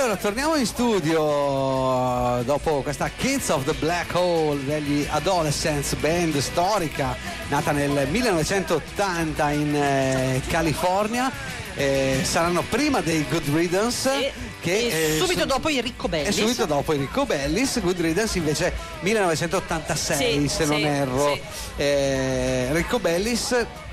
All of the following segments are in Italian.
Allora, torniamo in studio dopo questa Kids of the Black Hole degli Adolescents, band storica nata nel 1980 in California. Saranno prima dei Good Riddance e subito dopo i Ricco Bellis. E subito dopo i Ricco Bellis. Good Riddance invece 1986, se non erro. Ricco Bellis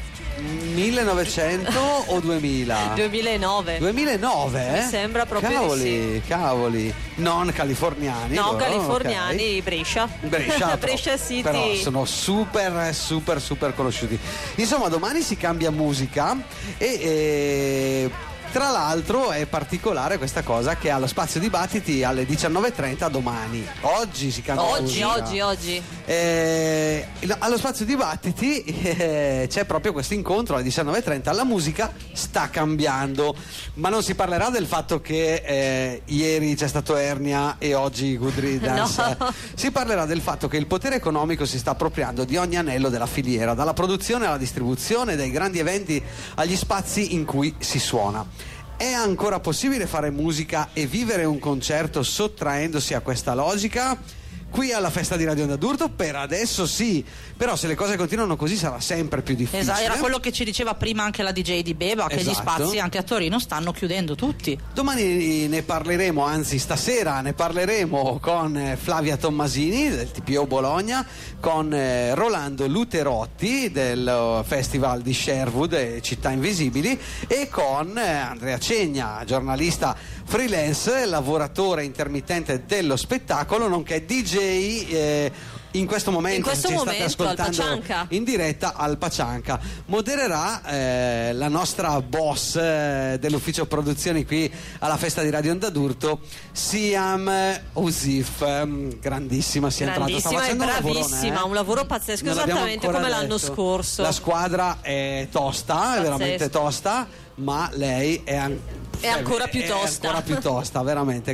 1900 o 2000? 2009. 2009, Mi sembra proprio cavoli, non californiani. No, californiani, okay. Brescia Brescia City. Però sono super conosciuti. Insomma, domani si cambia musica e tra l'altro è particolare questa cosa che allo Spazio Dibattiti alle 19:30 domani. Oggi si cambia musica. Oggi. Allo Spazio Dibattiti c'è proprio questo incontro alle 19:30. La musica sta cambiando, ma non si parlerà del fatto che ieri c'è stato Ernia e oggi Good Riddance. No. Si parlerà del fatto che il potere economico si sta appropriando di ogni anello della filiera, dalla produzione alla distribuzione, dai grandi eventi agli spazi in cui si suona. È ancora possibile fare musica e vivere un concerto sottraendosi a questa logica? Qui alla festa di Radio Onda d'Urto per adesso sì, però se le cose continuano così sarà sempre più difficile. Esatto, era quello che ci diceva prima anche la DJ di Beba, che gli spazi anche a Torino stanno chiudendo tutti. Domani ne parleremo, anzi stasera ne parleremo con Flavia Tommasini del TPO Bologna, con Rolando Luterotti del Festival di Sherwood Città Invisibili e con Andrea Cegna, giornalista freelance, lavoratore intermittente dello spettacolo, nonché DJ in questo momento state ascoltando in diretta al Pacianca. Modererà la nostra boss dell'ufficio produzioni qui alla festa di Radio Onda d'Urto, Siam Usif, grandissima, sta facendo bravissima, un lavoro pazzesco, esattamente come l'anno scorso. La squadra è tosta, è veramente tosta, ma lei è ancora più tosta, veramente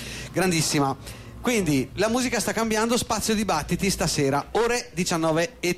grandissima. Quindi la musica sta cambiando. Spazio Dibattiti stasera ore 19:30.